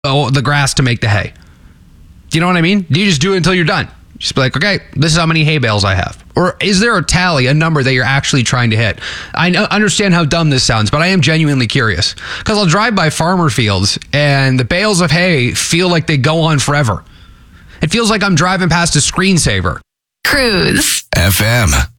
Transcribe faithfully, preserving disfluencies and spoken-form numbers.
the grass to make the hay? Do you know what I mean? Do you just do it until you're done? Just be like, okay, this is how many hay bales I have. Or is there a tally, a number that you're actually trying to hit? I know, understand how dumb this sounds, but I am genuinely curious. Because I'll drive by farmer fields and the bales of hay feel like they go on forever. It feels like I'm driving past a screensaver. Cruise F M.